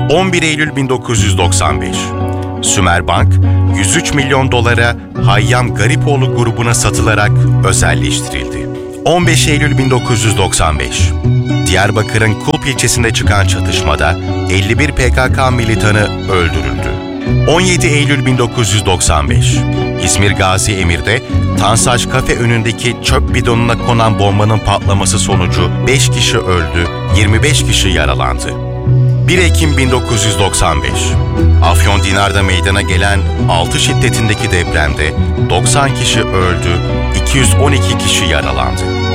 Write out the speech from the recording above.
11 Eylül 1995. Sümerbank, 103 milyon dolara Hayyam Garipoğlu grubuna satılarak özelleştirildi. 15 Eylül 1995. Diyarbakır'ın Kulp ilçesinde çıkan çatışmada 51 PKK militanı öldürüldü. 17 Eylül 1995. İzmir Gazi Emir'de Tansaç Kafe önündeki çöp bidonuna konan bombanın patlaması sonucu 5 kişi öldü, 25 kişi yaralandı. 1 Ekim 1995. Afyondinar'da meydana gelen 6 şiddetindeki depremde 90 kişi öldü, 212 kişi yaralandı.